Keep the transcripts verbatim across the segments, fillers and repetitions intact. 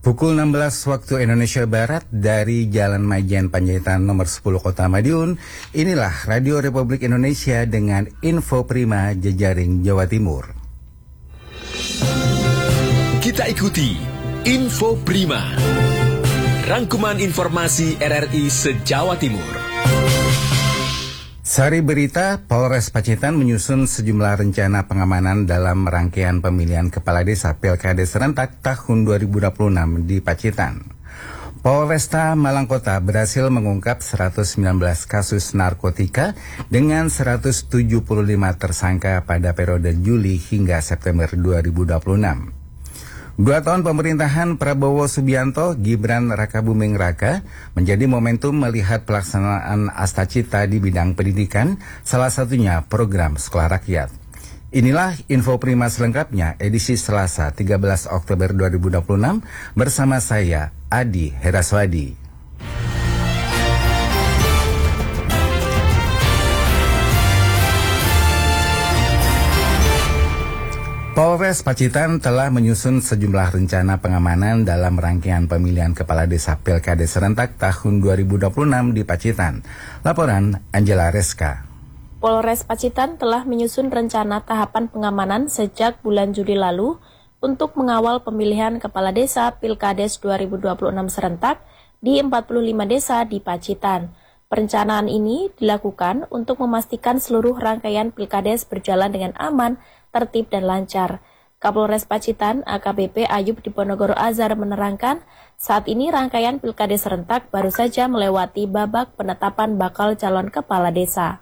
Pukul enam belas waktu Indonesia Barat dari Jalan Majen Panjaitan nomor sepuluh Kota Madiun, inilah Radio Republik Indonesia dengan Info Prima Jejaring Jawa Timur. Kita ikuti Info Prima, rangkuman informasi R R I se-Jawa Timur. Sari berita, Polres Pacitan menyusun sejumlah rencana pengamanan dalam rangkaian pemilihan Kepala Desa Pilkada serentak tahun dua ribu dua puluh enam di Pacitan. Polresta Malang Kota berhasil mengungkap seratus sembilan belas kasus narkotika dengan seratus tujuh puluh lima tersangka pada periode Juli hingga September dua ribu dua puluh enam. Dua tahun pemerintahan Prabowo Subianto, Gibran Rakabuming Raka menjadi momentum melihat pelaksanaan Astacita di bidang pendidikan, salah satunya program Sekolah Rakyat. Inilah Info Prima selengkapnya edisi Selasa tiga belas Oktober dua ribu dua puluh enam bersama saya, Adi Heraswadi. Polres Pacitan telah menyusun sejumlah rencana pengamanan dalam rangkaian pemilihan Kepala Desa Pilkada serentak tahun dua ribu dua puluh enam di Pacitan. Laporan Angela Reska. Polres Pacitan telah menyusun rencana tahapan pengamanan sejak bulan Juli lalu untuk mengawal pemilihan Kepala Desa Pilkades dua ribu dua puluh enam serentak di empat puluh lima desa di Pacitan. Perencanaan ini dilakukan untuk memastikan seluruh rangkaian Pilkades berjalan dengan aman, tertib dan lancar. Kapolres Pacitan A K B P Ayub Diponegoro Azhar menerangkan, saat ini rangkaian Pilkades serentak baru saja melewati babak penetapan bakal calon kepala desa.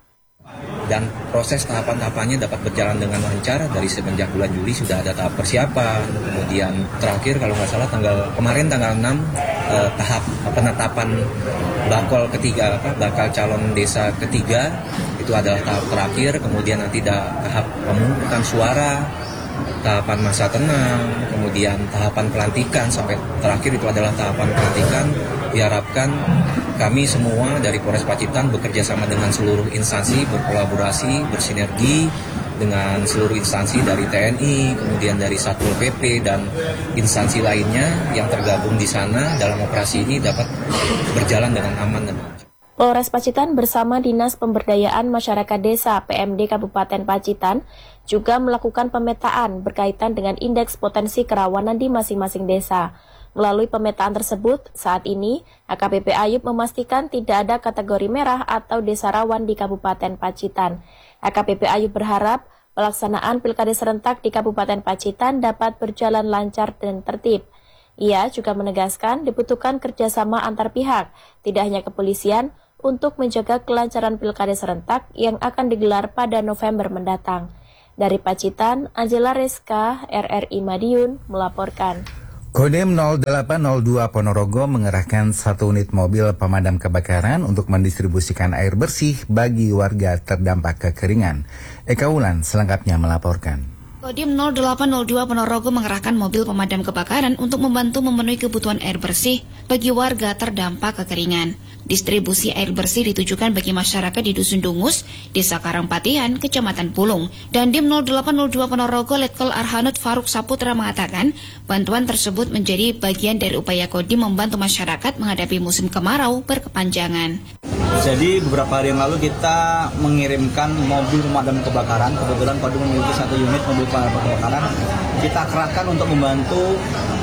Dan proses tahapan-tahapannya dapat berjalan dengan lancar. Dari semenjak bulan Juli sudah ada tahap persiapan. Kemudian terakhir kalau nggak salah tanggal kemarin tanggal enam eh, tahap penetapan bakal ketiga apa bakal calon desa ketiga itu adalah tahap terakhir. Kemudian nanti ada tahap pemungutan suara, tahapan masa tenang, kemudian tahapan pelantikan sampai terakhir itu adalah tahapan pelantikan. Diharapkan kami semua dari Polres Pacitan bekerja sama dengan seluruh instansi, berkolaborasi, bersinergi dengan seluruh instansi dari T N I, kemudian dari Satpol P P dan instansi lainnya yang tergabung di sana dalam operasi ini dapat berjalan dengan aman dan lancar. Polres Pacitan bersama Dinas Pemberdayaan Masyarakat Desa P M D Kabupaten Pacitan juga melakukan pemetaan berkaitan dengan indeks potensi kerawanan di masing-masing desa. Melalui pemetaan tersebut, saat ini A K B P Ayub memastikan tidak ada kategori merah atau desa rawan di Kabupaten Pacitan. A K B P Ayub berharap pelaksanaan Pilkada serentak di Kabupaten Pacitan dapat berjalan lancar dan tertib. Ia juga menegaskan dibutuhkan kerjasama antar pihak, tidak hanya kepolisian, untuk menjaga kelancaran Pilkada serentak yang akan digelar pada November mendatang. Dari Pacitan, Angela Reska, R R I Madiun, melaporkan. Kodim nol delapan nol dua Ponorogo mengerahkan satu unit mobil pemadam kebakaran untuk mendistribusikan air bersih bagi warga terdampak kekeringan. Eka Wulan selengkapnya melaporkan. Kodim nol delapan nol dua Ponorogo mengerahkan mobil pemadam kebakaran untuk membantu memenuhi kebutuhan air bersih bagi warga terdampak kekeringan. Distribusi air bersih ditujukan bagi masyarakat di Dusun Dungus, Desa Karangpatihan, Kecamatan Pulung. Dan Dim nol delapan nol dua Ponorogo Letkol Arhanud Faruk Saputra mengatakan, bantuan tersebut menjadi bagian dari upaya Kodim membantu masyarakat menghadapi musim kemarau berkepanjangan. Jadi beberapa hari yang lalu kita mengirimkan mobil pemadam kebakaran. Kebetulan Kodim memiliki satu unit mobil pemadam kebakaran. Kita kerahkan untuk membantu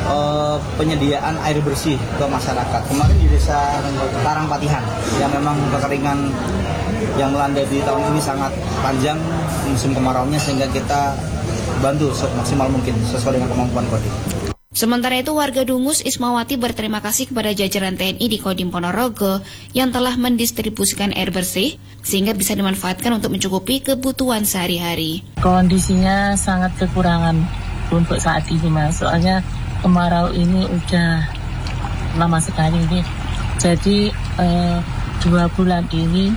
uh, penyediaan air bersih ke masyarakat. Kemarin di Desa Karangpatihan yang memang kekeringan yang melanda di tahun ini sangat panjang musim kemaraunya, sehingga kita bantu semaksimal mungkin sesuai dengan kemampuan Kodim. Sementara itu, warga Dungus Ismawati berterima kasih kepada jajaran T N I di Kodim Ponorogo yang telah mendistribusikan air bersih sehingga bisa dimanfaatkan untuk mencukupi kebutuhan sehari-hari. Kondisinya sangat kekurangan untuk saat ini, Mas. Soalnya kemarau ini udah lama sekali ini. Jadi eh, dua bulan ini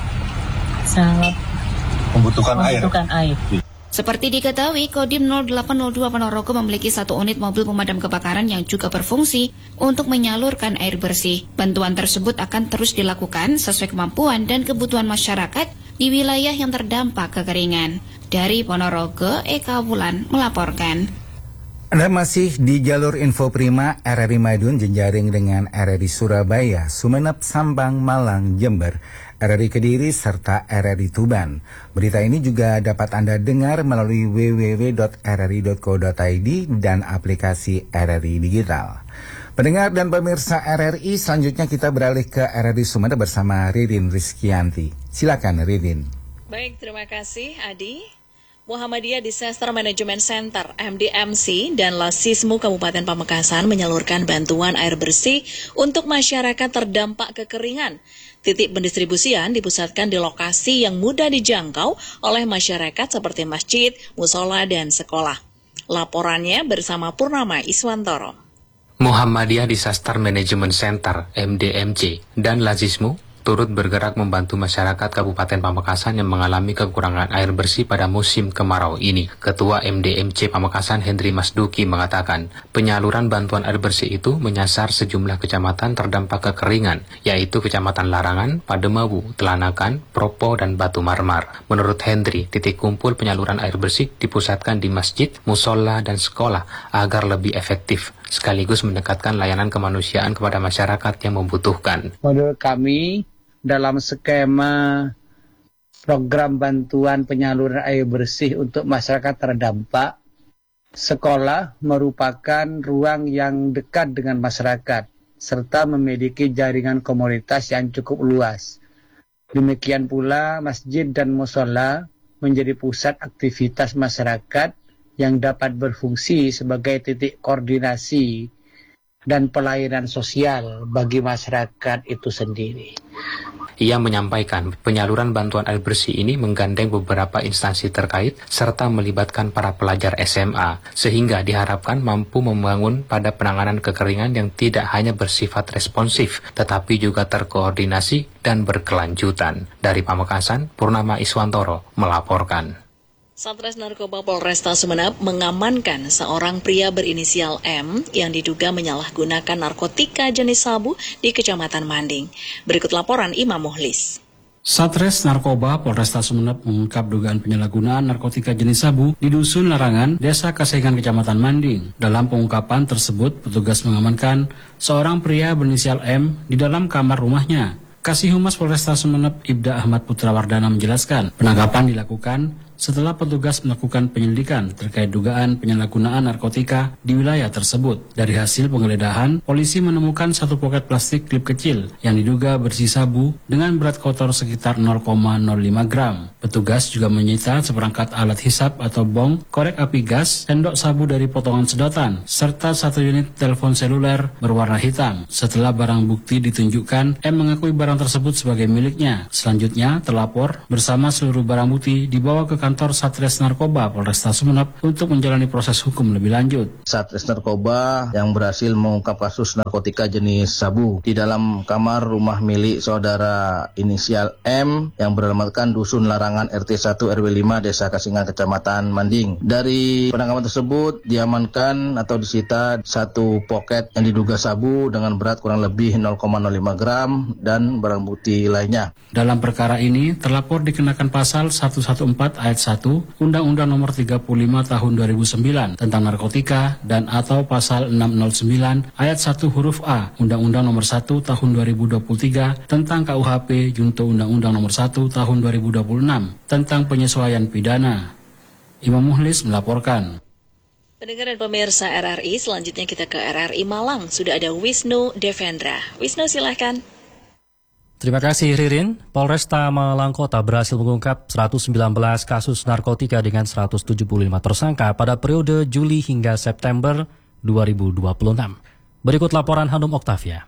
sangat membutuhkan, membutuhkan air. air. Seperti diketahui, Kodim nol delapan nol dua Ponorogo memiliki satu unit mobil pemadam kebakaran yang juga berfungsi untuk menyalurkan air bersih. Bantuan tersebut akan terus dilakukan sesuai kemampuan dan kebutuhan masyarakat di wilayah yang terdampak kekeringan. Dari Ponorogo, Eka Wulan melaporkan. Anda masih di jalur Info Prima R R I Madiun jejaring dengan R R I Surabaya, Sumeneb, Sampang, Malang, Jember, R R I Kediri, serta R R I Tuban. Berita ini juga dapat Anda dengar melalui w w w dot r r i dot co dot i d dan aplikasi R R I Digital. Pendengar dan pemirsa R R I, selanjutnya kita beralih ke R R I Sumeneb bersama Ririn Rizkyanti. Silakan Ririn. Baik, terima kasih Adi. Muhammadiyah Disaster Management Center M D M C dan Lasismu Kabupaten Pamekasan menyalurkan bantuan air bersih untuk masyarakat terdampak kekeringan. Titik pendistribusian dipusatkan di lokasi yang mudah dijangkau oleh masyarakat seperti masjid, musola, dan sekolah. Laporannya bersama Purnama Iswantoro. Muhammadiyah Disaster Management Center M D M C dan Lasismu turut bergerak membantu masyarakat Kabupaten Pamekasan yang mengalami kekurangan air bersih pada musim kemarau ini. Ketua M D M C Pamekasan Hendri Masduki mengatakan, penyaluran bantuan air bersih itu menyasar sejumlah kecamatan terdampak kekeringan, yaitu Kecamatan Larangan, Pademawu, Telanakan, Propo, dan Batu Marmar. Menurut Hendri, titik kumpul penyaluran air bersih dipusatkan di masjid, musola, dan sekolah agar lebih efektif, sekaligus mendekatkan layanan kemanusiaan kepada masyarakat yang membutuhkan. Menurut kami, dalam skema program bantuan penyaluran air bersih untuk masyarakat terdampak, sekolah merupakan ruang yang dekat dengan masyarakat, serta memiliki jaringan komunitas yang cukup luas. Demikian pula masjid dan musola menjadi pusat aktivitas masyarakat yang dapat berfungsi sebagai titik koordinasi dan pelayanan sosial bagi masyarakat itu sendiri. Ia menyampaikan penyaluran bantuan air bersih ini menggandeng beberapa instansi terkait serta melibatkan para pelajar S M A, sehingga diharapkan mampu membangun pada penanganan kekeringan yang tidak hanya bersifat responsif, tetapi juga terkoordinasi dan berkelanjutan. Dari Pamekasan, Purnama Iswantoro melaporkan. Satres Narkoba Polresta Sumeneb mengamankan seorang pria berinisial M yang diduga menyalahgunakan narkotika jenis sabu di Kecamatan Manding. Berikut laporan Imam Muhlis. Satres Narkoba Polresta Sumeneb mengungkap dugaan penyalahgunaan narkotika jenis sabu di Dusun Larangan, Desa Kasengan, Kecamatan Manding. Dalam pengungkapan tersebut, petugas mengamankan seorang pria berinisial M di dalam kamar rumahnya. Kasih Humas Polresta Sumeneb Ibda Ahmad Putrawardana menjelaskan, penangkapan dilakukan setelah petugas melakukan penyelidikan terkait dugaan penyalahgunaan narkotika di wilayah tersebut. Dari hasil penggeledahan, polisi menemukan satu poket plastik klip kecil yang diduga berisi sabu dengan berat kotor sekitar nol koma nol lima gram. Petugas juga menyita seperangkat alat hisap atau bong, korek api gas, sendok sabu dari potongan sedotan, serta satu unit telepon seluler berwarna hitam. Setelah barang bukti ditunjukkan, M mengakui barang tersebut sebagai miliknya. Selanjutnya, terlapor bersama seluruh barang bukti dibawa ke kantor Satres Narkoba Polresta Sumeneb untuk menjalani proses hukum lebih lanjut. Satres Narkoba yang berhasil mengungkap kasus narkotika jenis sabu di dalam kamar rumah milik saudara inisial M yang beralamatkan Dusun Larangan R T satu R W lima Desa Kasengan Kecamatan Manding. Dari penangkapan tersebut diamankan atau disita satu poket yang diduga sabu dengan berat kurang lebih nol koma nol lima gram dan barang bukti lainnya. Dalam perkara ini, terlapor dikenakan pasal seratus empat belas ayat satu Undang-Undang Nomor tiga puluh lima Tahun dua ribu sembilan tentang narkotika dan atau pasal enam nol sembilan ayat satu huruf A Undang-Undang Nomor satu Tahun dua ribu dua puluh tiga tentang K U H P junto Undang-Undang Nomor satu Tahun dua ribu dua puluh enam tentang penyesuaian pidana. Imam Muhlis melaporkan. Pendengar dan pemirsa R R I, selanjutnya kita ke R R I Malang. Sudah ada Wisnu Devendra. Wisnu, silahkan. Terima kasih Ririn. Polresta Malang Kota berhasil mengungkap seratus sembilan belas kasus narkotika dengan seratus tujuh puluh lima tersangka pada periode Juli hingga September dua ribu dua puluh enam. Berikut laporan Hanum Oktavia.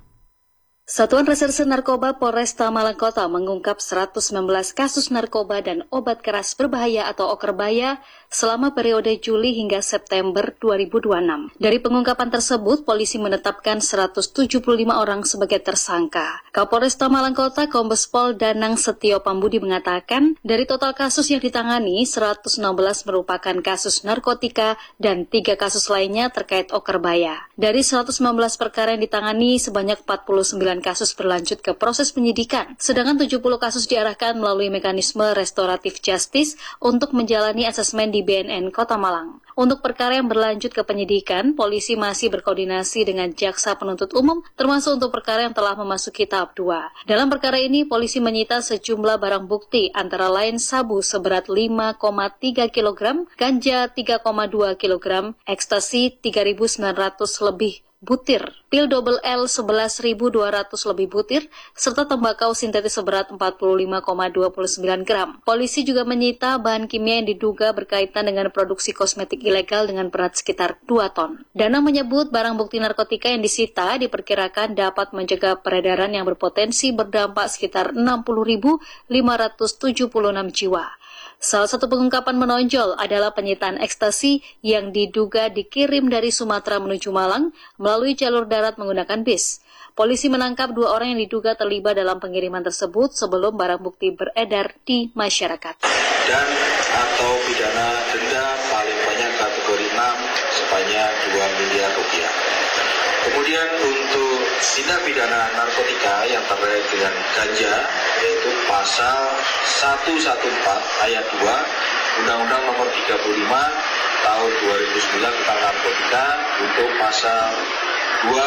Satuan Reserse Narkoba Polresta Malang Kota mengungkap seratus sembilan belas kasus narkoba dan obat keras berbahaya atau okerbaya selama periode Juli hingga September dua ribu dua puluh enam. Dari pengungkapan tersebut, polisi menetapkan seratus tujuh puluh lima orang sebagai tersangka. Kapolresta Malang Kota Kombes Pol Danang Setio Pambudi mengatakan, dari total kasus yang ditangani, seratus enam belas merupakan kasus narkotika dan tiga kasus lainnya terkait okerbaya. Dari seratus sembilan belas perkara yang ditangani, sebanyak empat puluh sembilan kasus berlanjut ke proses penyidikan, sedangkan tujuh puluh kasus diarahkan melalui mekanisme restoratif justice untuk menjalani asesmen di B N N Kota Malang. Untuk perkara yang berlanjut ke penyidikan, polisi masih berkoordinasi dengan jaksa penuntut umum, termasuk untuk perkara yang telah memasuki tahap dua. Dalam perkara ini, polisi menyita sejumlah barang bukti, antara lain sabu seberat lima koma tiga kilogram, ganja tiga koma dua kilogram, ekstasi tiga ribu sembilan ratus lebih butir, pil double L sebelas ribu dua ratus lebih butir, serta tembakau sintetis seberat empat puluh lima koma dua sembilan gram. Polisi juga menyita bahan kimia yang diduga berkaitan dengan produksi kosmetik ilegal dengan berat sekitar dua ton. Dana menyebut barang bukti narkotika yang disita diperkirakan dapat mencegah peredaran yang berpotensi berdampak sekitar enam puluh ribu lima ratus tujuh puluh enam jiwa. Salah satu pengungkapan menonjol adalah penyitaan ekstasi yang diduga dikirim dari Sumatera menuju Malang melalui jalur darat menggunakan bis. Polisi menangkap dua orang yang diduga terlibat dalam pengiriman tersebut sebelum barang bukti beredar di masyarakat. Dan atau pidana denda paling banyak kategori enam sebanyak dua miliar rupiah. Kemudian untuk tindak pidana narkotika yang terkait dengan ganja, yaitu pasal seratus empat belas ayat dua Undang-Undang nomor tiga puluh lima tahun dua ribu sembilan tentang narkotika, untuk pasal dua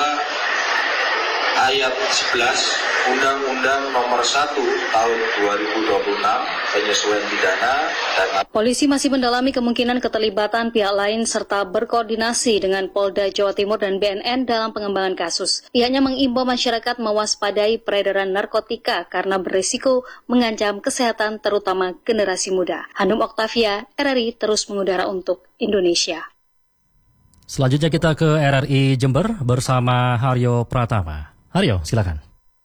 ayat sebelas Undang-Undang nomor satu tahun dua ribu dua puluh enam penyesuaian pidana. Dan polisi masih mendalami kemungkinan keterlibatan pihak lain serta berkoordinasi dengan Polda Jawa Timur dan B N N dalam pengembangan kasus. Pihaknya mengimbau masyarakat mewaspadai peredaran narkotika karena berisiko mengancam kesehatan terutama generasi muda. Hanum Oktavia, R R I terus mengudara untuk Indonesia. Selanjutnya kita ke R R I Jember bersama Haryo Pratama. Haryo, silakan.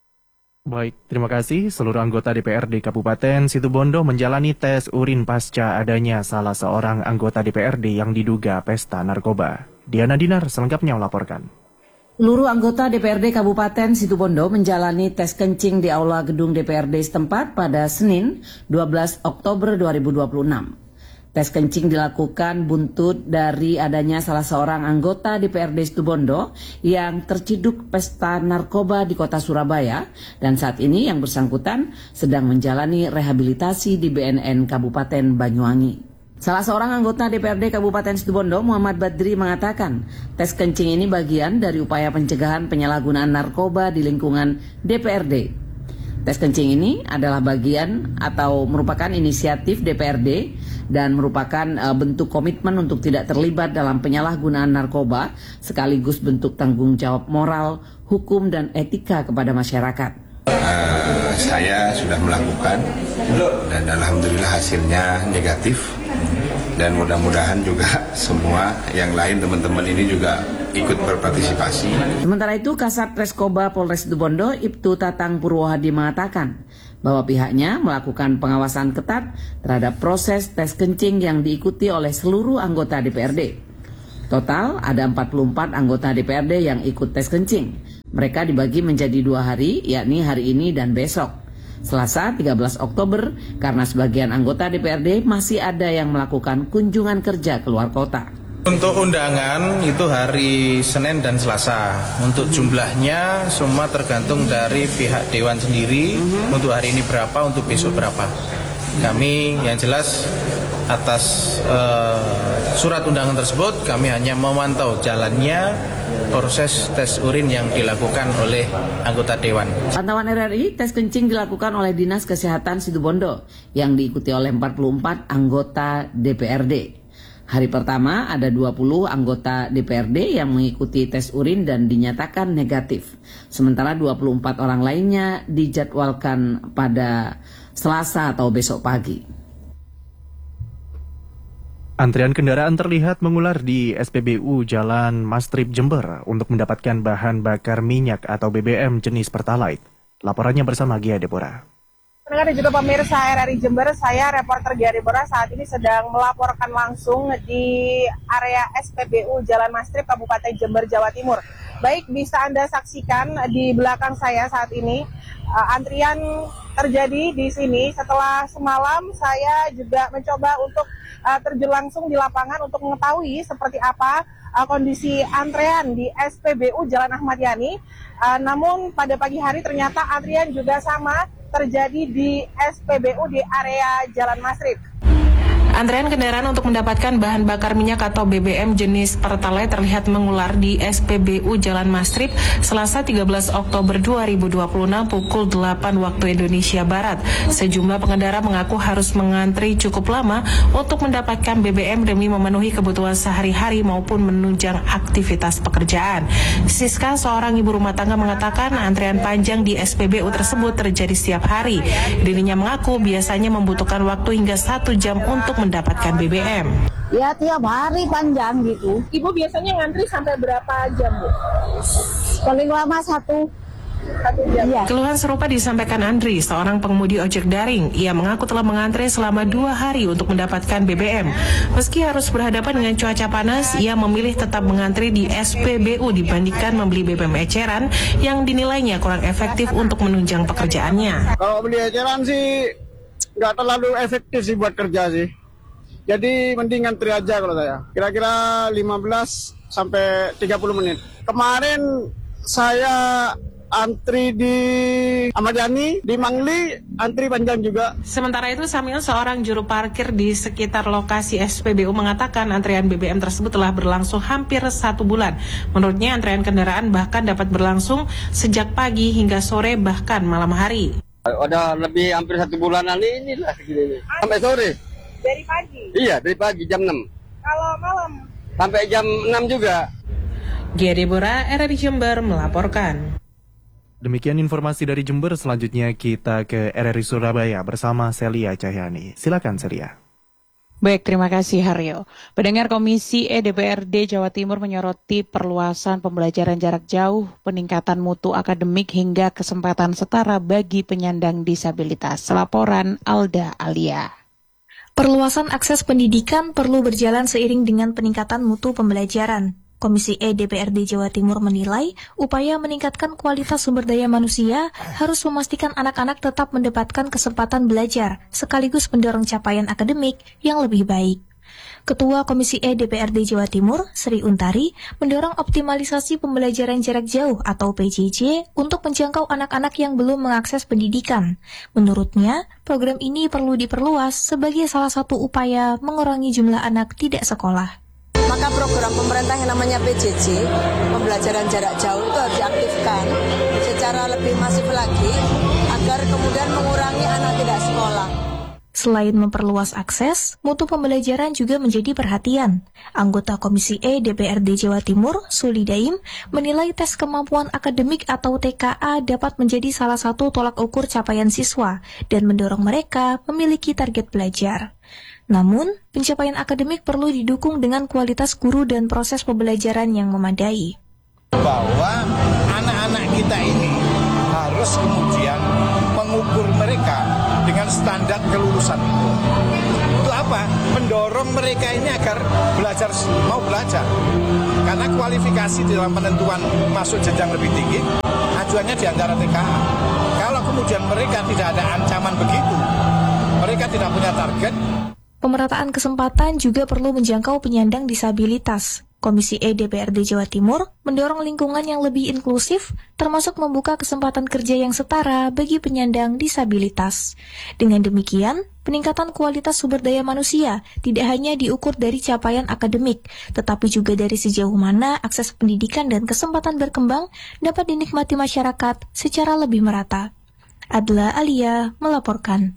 Baik, terima kasih. Seluruh anggota D P R D Kabupaten Situbondo menjalani tes urin pasca adanya salah seorang anggota D P R D yang diduga pesta narkoba. Diana Dinar selengkapnya melaporkan. Seluruh anggota D P R D Kabupaten Situbondo menjalani tes kencing di aula gedung D P R D setempat pada Senin dua belas Oktober dua ribu dua puluh enam. Tes kencing dilakukan buntut dari adanya salah seorang anggota D P R D Situbondo yang terciduk pesta narkoba di kota Surabaya, dan saat ini yang bersangkutan sedang menjalani rehabilitasi di B N N Kabupaten Banyuwangi. Salah seorang anggota D P R D Kabupaten Situbondo, Muhammad Badri, mengatakan tes kencing ini bagian dari upaya pencegahan penyalahgunaan narkoba di lingkungan D P R D. Tes kencing ini adalah bagian atau merupakan inisiatif D P R D dan merupakan uh, bentuk komitmen untuk tidak terlibat dalam penyalahgunaan narkoba, sekaligus bentuk tanggung jawab moral, hukum, dan etika kepada masyarakat. Uh, saya sudah melakukan dan alhamdulillah hasilnya negatif, dan mudah-mudahan juga semua yang lain teman-teman ini juga ikut berpartisipasi. Sementara itu, Kasat Reskoba Polres Situbondo, Ibtu Tatang Purwohadi, mengatakan bahwa pihaknya melakukan pengawasan ketat terhadap proses tes kencing yang diikuti oleh seluruh anggota D P R D. Total ada empat puluh empat anggota D P R D yang ikut tes kencing. Mereka dibagi menjadi dua hari, yakni hari ini dan besok. Selasa tiga belas Oktober, karena sebagian anggota D P R D masih ada yang melakukan kunjungan kerja keluar kota. Untuk undangan itu hari Senin dan Selasa. Untuk jumlahnya semua tergantung dari pihak Dewan sendiri. Untuk hari ini berapa, untuk besok berapa. Kami yang jelas atas uh, surat undangan tersebut, kami hanya memantau jalannya proses tes urin yang dilakukan oleh anggota Dewan. Pantauan R R I, tes kencing dilakukan oleh Dinas Kesehatan Situbondo yang diikuti oleh empat puluh empat anggota D P R D. Hari pertama ada dua puluh anggota D P R D yang mengikuti tes urin dan dinyatakan negatif. Sementara dua puluh empat orang lainnya dijadwalkan pada Selasa atau besok pagi. Antrian kendaraan terlihat mengular di S P B U Jalan Mastrip Jember untuk mendapatkan bahan bakar minyak atau B B M jenis Pertalite. Laporannya bersama Gia Deborah. Pendengar dan juga pemirsa R R I Jember, saya reporter Gia Deborah saat ini sedang melaporkan langsung di area S P B U Jalan Mastrip Kabupaten Jember, Jawa Timur. Baik, bisa Anda saksikan di belakang saya saat ini uh, antrian terjadi di sini. Setelah semalam saya juga mencoba untuk uh, terjun langsung di lapangan untuk mengetahui seperti apa uh, kondisi antrean di S P B U Jalan Ahmad Yani. Uh, namun pada pagi hari ternyata antrian juga sama terjadi di S P B U di area Jalan Mastrip. Antrean kendaraan untuk mendapatkan bahan bakar minyak atau B B M jenis Pertalite terlihat mengular di S P B U Jalan Mastrip Selasa tiga belas Oktober dua ribu dua puluh enam pukul delapan waktu Indonesia Barat. Sejumlah pengendara mengaku harus mengantri cukup lama untuk mendapatkan B B M demi memenuhi kebutuhan sehari-hari maupun menunjang aktivitas pekerjaan. Siska, seorang ibu rumah tangga, mengatakan antrean panjang di S P B U tersebut terjadi setiap hari. Dirinya mengaku biasanya membutuhkan waktu hingga satu jam untuk mendapatkan B B M. Ya tiap hari panjang gitu. Ibu biasanya ngantri sampai berapa jam, Bu? Paling lama satu. Satu jam. Iya. Keluhan serupa disampaikan Andri, seorang pengemudi ojek daring. Ia mengaku telah mengantre selama dua hari untuk mendapatkan B B M. Meski harus berhadapan dengan cuaca panas, ia memilih tetap mengantri di S P B U dibandingkan membeli B B M eceran yang dinilainya kurang efektif untuk menunjang pekerjaannya. Kalau beli eceran sih nggak terlalu efektif sih buat kerja sih. Jadi mending ngantri aja kalau saya. Kira-kira lima belas sampai tiga puluh menit. Kemarin saya antri di Ahmad Yani, di Mangli, antri panjang juga. Sementara itu, Samil, seorang juru parkir di sekitar lokasi S P B U, mengatakan antrian B B M tersebut telah berlangsung hampir satu bulan. Menurutnya, antrian kendaraan bahkan dapat berlangsung sejak pagi hingga sore bahkan malam hari. Udah lebih hampir satu bulanan ini lah segini. Sampai sore. Dari pagi? Iya, dari pagi jam enam. Kalau malam? Sampai jam enam juga. Gia Deborah, R R I Jember melaporkan. Demikian informasi dari Jember, selanjutnya kita ke R R I Surabaya bersama Celia Cahyani. Silakan Celia. Baik, terima kasih Haryo. Pendengar Komisi E D P R D Jawa Timur menyoroti perluasan pembelajaran jarak jauh, peningkatan mutu akademik hingga kesempatan setara bagi penyandang disabilitas. Laporan Alda Alia. Perluasan akses pendidikan perlu berjalan seiring dengan peningkatan mutu pembelajaran. Komisi E D P R D Jawa Timur menilai upaya meningkatkan kualitas sumber daya manusia harus memastikan anak-anak tetap mendapatkan kesempatan belajar, sekaligus mendorong capaian akademik yang lebih baik. Ketua Komisi E D P R D Jawa Timur, Sri Untari, mendorong optimalisasi pembelajaran jarak jauh atau P J J untuk menjangkau anak-anak yang belum mengakses pendidikan. Menurutnya, program ini perlu diperluas sebagai salah satu upaya mengurangi jumlah anak tidak sekolah. Maka program pemerintah yang namanya P J J, pembelajaran jarak jauh, itu harus diaktifkan secara lebih masif lagi agar kemudian mengurangi anak tidak sekolah. Selain memperluas akses, mutu pembelajaran juga menjadi perhatian. Anggota Komisi E D P R D Jawa Timur, Suli Daim, menilai tes kemampuan akademik atau T K A dapat menjadi salah satu tolak ukur capaian siswa dan mendorong mereka memiliki target belajar. Namun, pencapaian akademik perlu didukung dengan kualitas guru dan proses pembelajaran yang memadai. Bahwa anak-anak kita ini harus kemudian mengukur mereka dengan standar kelulusan. Untuk apa? Mendorong mereka ini agar belajar, mau belajar. Karena kualifikasi dalam penentuan masuk jenjang lebih tinggi, acuannya di antara T K A. Kalau kemudian mereka tidak ada ancaman begitu, mereka tidak punya target. Pemerataan kesempatan juga perlu menjangkau penyandang disabilitas. Komisi E D P R D Jawa Timur mendorong lingkungan yang lebih inklusif, termasuk membuka kesempatan kerja yang setara bagi penyandang disabilitas. Dengan demikian, peningkatan kualitas sumber daya manusia tidak hanya diukur dari capaian akademik, tetapi juga dari sejauh mana akses pendidikan dan kesempatan berkembang dapat dinikmati masyarakat secara lebih merata. Adla Alia melaporkan.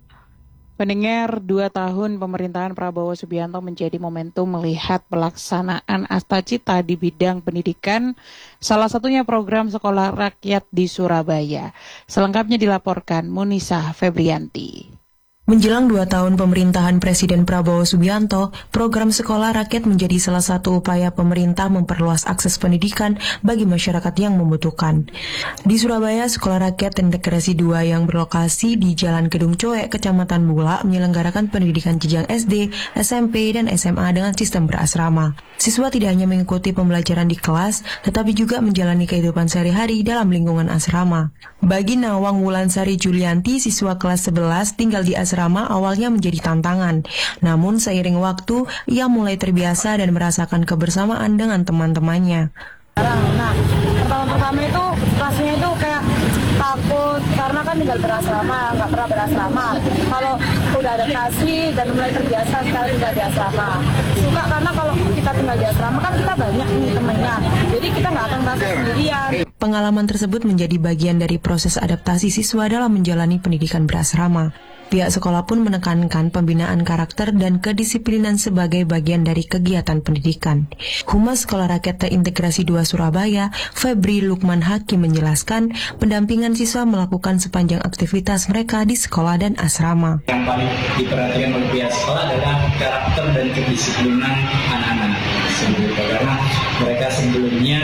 Pendengar, dua tahun pemerintahan Prabowo Subianto menjadi momentum melihat pelaksanaan Astacita di bidang pendidikan, salah satunya program sekolah rakyat di Surabaya. Selengkapnya dilaporkan Munisa Febrianti. Menjelang dua tahun pemerintahan Presiden Prabowo Subianto, program sekolah rakyat menjadi salah satu upaya pemerintah memperluas akses pendidikan bagi masyarakat yang membutuhkan. Di Surabaya, Sekolah Rakyat Integrasi dua yang berlokasi di Jalan Gedung Coek, Kecamatan Bula, menyelenggarakan pendidikan jenjang S D, S M P, dan S M A dengan sistem berasrama. Siswa tidak hanya mengikuti pembelajaran di kelas, tetapi juga menjalani kehidupan sehari-hari dalam lingkungan asrama. Bagi Nawang Wulansari Julianti, siswa kelas sebelas tinggal di asrama asrama awalnya menjadi tantangan. Namun seiring waktu, ia mulai terbiasa dan merasakan kebersamaan dengan teman-temannya. Nah, pertama-pertama itu kelasnya itu kayak takut karena kan tinggal berasrama, nggak pernah berasrama. Kalau udah adaptasi dan mulai terbiasa sekarang tinggal di asrama. Suka karena kalau kita tinggal di asrama kan kita banyak nih temennya, jadi kita nggak akan merasa sendirian. Pengalaman tersebut menjadi bagian dari proses adaptasi siswa dalam menjalani pendidikan berasrama. Pihak sekolah pun menekankan pembinaan karakter dan kedisiplinan sebagai bagian dari kegiatan pendidikan. Humas Sekolah Rakyat Terintegrasi dua Surabaya, Febri Lukman Hakim menjelaskan, pendampingan siswa melakukan sepanjang aktivitas mereka di sekolah dan asrama. Yang paling diperhatikan oleh pihak sekolah adalah karakter dan kedisiplinan anak-anak. Karena mereka sebelumnya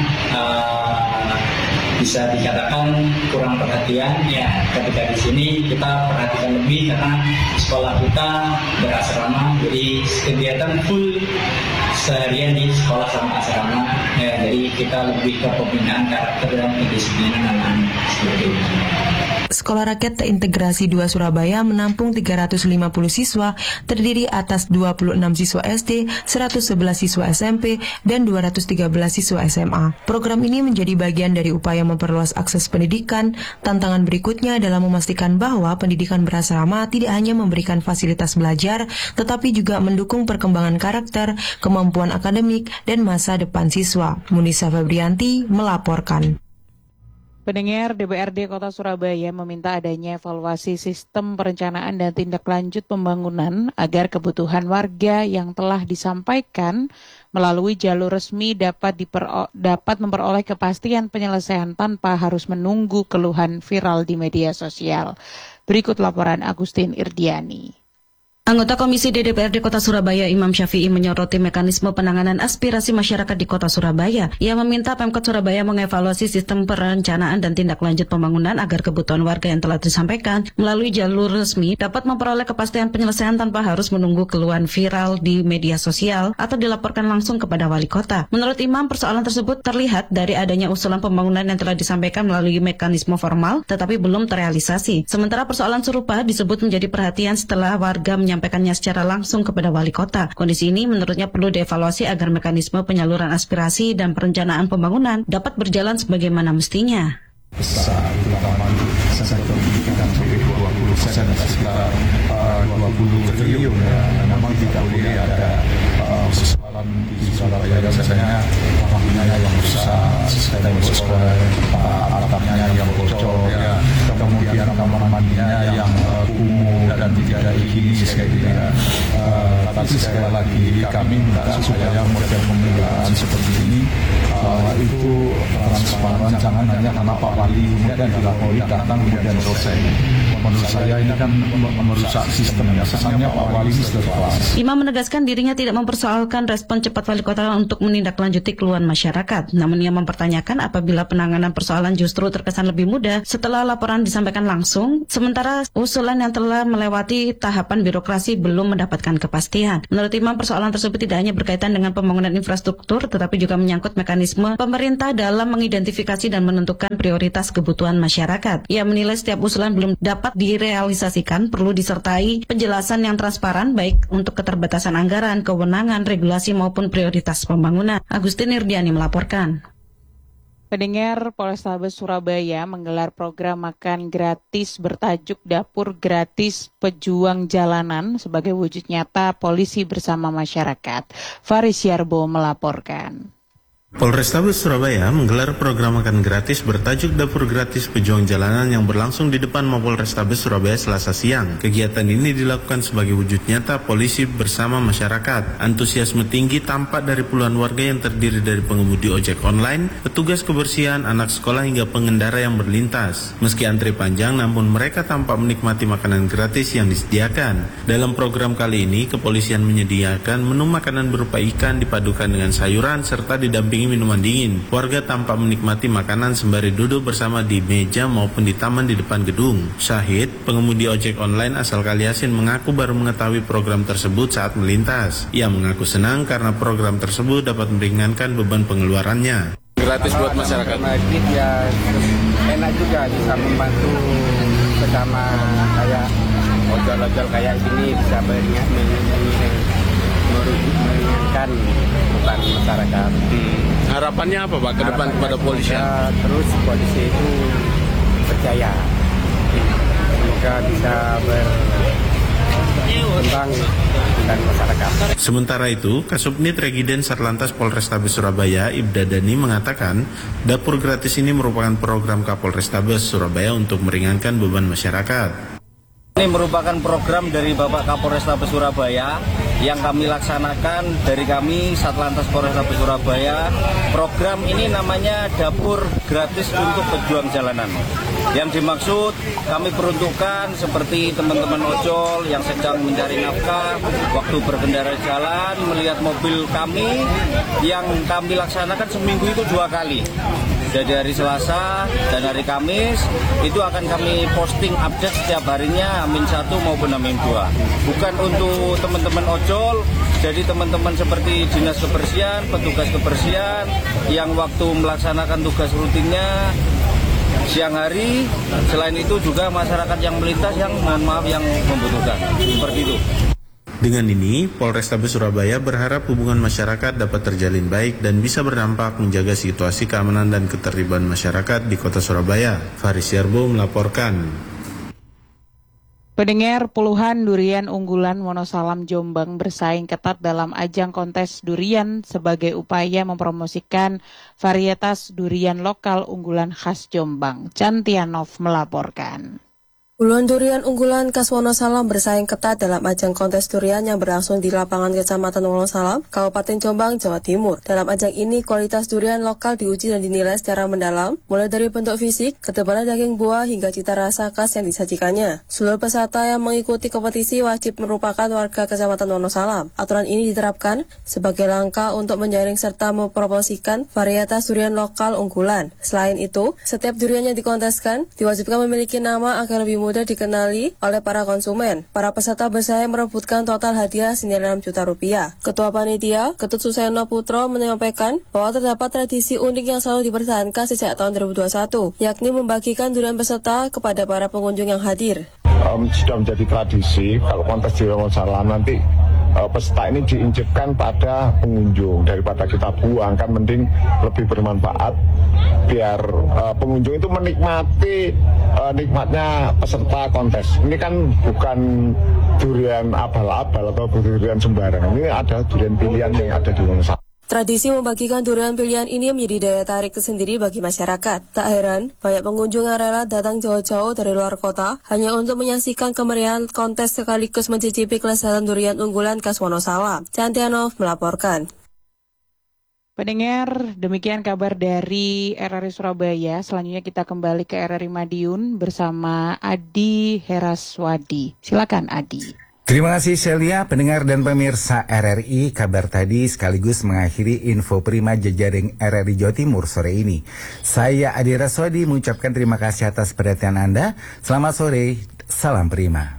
uh, bisa dikatakan kurang perhatian, ya ketika di sini kita perhatikan lebih karena sekolah kita berasrama, jadi kegiatan full seharian di sekolah sama asrama, ya, jadi kita lebih ke pembinaan karakter dan kedisiplinan anak-anak seperti itu. Sekolah Rakyat Terintegrasi dua Surabaya menampung tiga ratus lima puluh siswa, terdiri atas dua puluh enam siswa S D, seratus sebelas siswa S M P, dan dua ratus tiga belas siswa S M A. Program ini menjadi bagian dari upaya memperluas akses pendidikan. Tantangan berikutnya adalah memastikan bahwa pendidikan berasrama tidak hanya memberikan fasilitas belajar, tetapi juga mendukung perkembangan karakter, kemampuan akademik, dan masa depan siswa. Munisa Febrianti melaporkan. Pendengar, D P R D Kota Surabaya meminta adanya evaluasi sistem perencanaan dan tindak lanjut pembangunan agar kebutuhan warga yang telah disampaikan melalui jalur resmi dapat dipero- dapat memperoleh kepastian penyelesaian tanpa harus menunggu keluhan viral di media sosial. Berikut laporan Agustin Irdiani. Anggota Komisi D D P R D Kota Surabaya Imam Syafi'i menyoroti mekanisme penanganan aspirasi masyarakat di Kota Surabaya. Ia meminta Pemkot Surabaya mengevaluasi sistem perencanaan dan tindak lanjut pembangunan agar kebutuhan warga yang telah disampaikan melalui jalur resmi dapat memperoleh kepastian penyelesaian tanpa harus menunggu keluhan viral di media sosial atau dilaporkan langsung kepada wali kota. Menurut Imam, persoalan tersebut terlihat dari adanya usulan pembangunan yang telah disampaikan melalui mekanisme formal tetapi belum terrealisasi. Sementara persoalan serupa disebut menjadi perhatian setelah warga menyampaikan menyampaikannya secara langsung kepada wali kota. Kondisi ini menurutnya perlu dievaluasi agar mekanisme penyaluran aspirasi dan perencanaan pembangunan dapat berjalan sebagaimana mestinya. Besar, terutama untuk sektor pendidikan sampai dua puluh persen, sekitar dua puluh triliun ya. Memang tidak boleh ada persoalan di Surabaya biasanya lapangannya yang rusak, tembok sekolah, atapnya yang bocor, ya. Kemudian kamar mandinya yang kumuh dan tidak higienis kayak gitu ya. Uh, tapi sekali lagi kami minta supaya model pemilihan seperti ini uh, itu transparan, jangan hanya karena Pak Wali kemudian dilapori datang kemudian selesai. Menurut saya ini kan merusak sistemnya. Kesannya Pak Wali ini sudah kelas. Imam menegaskan dirinya tidak mempersoalkan respon cepat wali kota untuk menindaklanjuti keluhan masyarakat. Namun ia mempertanyakan apabila penanganan persoalan justru terkesan lebih mudah setelah laporan disampaikan langsung, sementara usulan yang telah melewati tahapan birokrasi belum mendapatkan kepastian. Menurut Imam, persoalan tersebut tidak hanya berkaitan dengan pembangunan infrastruktur, tetapi juga menyangkut mekanisme pemerintah dalam mengidentifikasi dan menentukan prioritas kebutuhan masyarakat. Ia menilai setiap usulan belum dapat direalisasikan perlu disertai penjelasan yang transparan baik untuk keterbatasan anggaran, kewenangan, regulasi maupun prioritas pembangunan. Agustin Irdiani melaporkan. Pendengar, Polrestabes Surabaya menggelar program makan gratis bertajuk Dapur Gratis Pejuang Jalanan sebagai wujud nyata polisi bersama masyarakat. Faris Yarbo melaporkan. Polrestabes Surabaya menggelar program makan gratis bertajuk Dapur Gratis Pejuang Jalanan yang berlangsung di depan Mapol Restabes Surabaya Selasa siang. Kegiatan ini dilakukan sebagai wujud nyata polisi bersama masyarakat. Antusiasme tinggi tampak dari puluhan warga yang terdiri dari pengemudi ojek online, petugas kebersihan, anak sekolah hingga pengendara yang berlintas. Meski antri panjang, namun mereka tampak menikmati makanan gratis yang disediakan. Dalam program kali ini, kepolisian menyediakan menu makanan berupa ikan dipadukan dengan sayuran serta didampingi minuman dingin. Warga tampak menikmati makanan sembari duduk bersama di meja maupun di taman di depan gedung. Syahid, pengemudi ojek online asal Kaliasin, mengaku baru mengetahui program tersebut saat melintas. Ia mengaku senang karena program tersebut dapat meringankan beban pengeluarannya. Gratis buat masyarakat. Ya enak juga bisa membantu bersama kayak ojol-ojol kayak gini bisa meringankan beban masyarakat. Hmm. Harapannya apa Pak ke depan kepada polisi? Ya, terus polisi itu berjaya. Semoga bisa berkembang dan masyarakat. Sementara itu, Kasubnit Regiden Satlantas Polrestabes Surabaya, Ibda Dani mengatakan, dapur gratis ini merupakan program Kapolrestabes Surabaya untuk meringankan beban masyarakat. Ini merupakan program dari Bapak Kapolrestabes Surabaya yang kami laksanakan dari kami Satlantas Polrestabes Surabaya. Program ini namanya Dapur Gratis untuk Pejuang Jalanan. Yang dimaksud kami peruntukkan seperti teman-teman ojol yang sedang mencari nafkah, waktu berkendara jalan, melihat mobil kami yang kami laksanakan seminggu itu dua kali. Jadi hari Selasa dan hari Kamis itu akan kami posting update setiap harinya, Amin satu maupun Amin dua. Bukan untuk teman-teman ojol, jadi teman-teman seperti dinas kebersihan, petugas kebersihan yang waktu melaksanakan tugas rutinnya siang hari. Selain itu juga masyarakat yang melintas yang mohon maaf yang membutuhkan. Seperti itu. Dengan ini, Polrestabes Surabaya berharap hubungan masyarakat dapat terjalin baik dan bisa berdampak menjaga situasi keamanan dan ketertiban masyarakat di Kota Surabaya. Faris Yarbo melaporkan. Pendengar, puluhan durian unggulan Wonosalam Jombang bersaing ketat dalam ajang kontes durian sebagai upaya mempromosikan varietas durian lokal unggulan khas Jombang. Cantianov melaporkan. Puluhan durian unggulan khas Wonosalam bersaing ketat dalam ajang kontes durian yang berlangsung di lapangan Kecamatan Wonosalam, Kabupaten Jombang, Jawa Timur. Dalam ajang ini, kualitas durian lokal diuji dan dinilai secara mendalam, mulai dari bentuk fisik, ketebalan daging buah, hingga cita rasa khas yang disajikannya. Seluruh peserta yang mengikuti kompetisi wajib merupakan warga Kecamatan Wonosalam. Aturan ini diterapkan sebagai langkah untuk menjaring serta mempromosikan varietas durian lokal unggulan. Selain itu, setiap durian yang dikonteskan diwajibkan memiliki nama agar lebih mudah dikenali oleh para konsumen. Para peserta bersaing merebutkan total hadiah senilai enam juta rupiah. Ketua Panitia, Ketut Suseno Putro menyampaikan bahwa terdapat tradisi unik yang selalu dipertahankan sejak tahun dua ribu dua puluh satu, yakni membagikan durian peserta kepada para pengunjung yang hadir. Um, sudah menjadi tradisi kalau kontes di Wonosalam nanti uh, peserta ini diinjekkan pada pengunjung daripada kita buang, kan mending lebih bermanfaat biar uh, pengunjung itu menikmati uh, nikmatnya peserta kontes. Ini kan bukan durian abal-abal atau durian sembarangan, ini ada durian pilihan yang ada di Wonosalam. Tradisi membagikan durian pilihan ini menjadi daya tarik tersendiri bagi masyarakat. Tak heran, banyak pengunjung yang rela datang jauh-jauh dari luar kota hanya untuk menyaksikan kemeriahan kontes sekaligus mencicipi kelezatan durian unggulan khas Wonosalam. Cantianov melaporkan. Pendengar, demikian kabar dari R R I Surabaya. Selanjutnya kita kembali ke R R I Madiun bersama Adi Heraswadi. Silakan Adi. Terima kasih Celia, pendengar dan pemirsa R R I. Kabar tadi sekaligus mengakhiri info prima jejaring R R I Jawa Timur sore ini. Saya Adi Raswadi mengucapkan terima kasih atas perhatian Anda. Selamat sore, salam prima.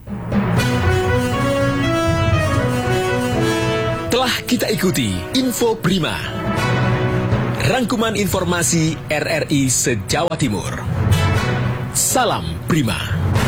Telah kita ikuti info prima, rangkuman informasi R R I se-Jawa Timur. Salam prima.